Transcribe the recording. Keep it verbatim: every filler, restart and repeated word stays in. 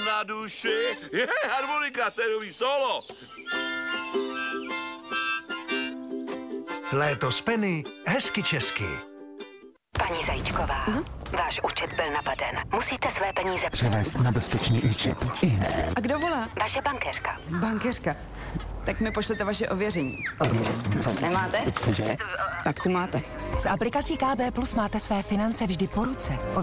na duši. Je, harmonika, to je nový solo. Léto s Penny, hezky česky. Paní Zajíčková, uh-huh. váš účet byl napaden. Musíte své peníze převést na bezpečný účet. A kdo volá? Vaše bankéřka. Bankéřka. Tak mi pošlete vaše ověření. Ověřit? Co? Nemáte? Cože? Tak tu máte. S aplikací K B Plus máte své finance vždy po ruce.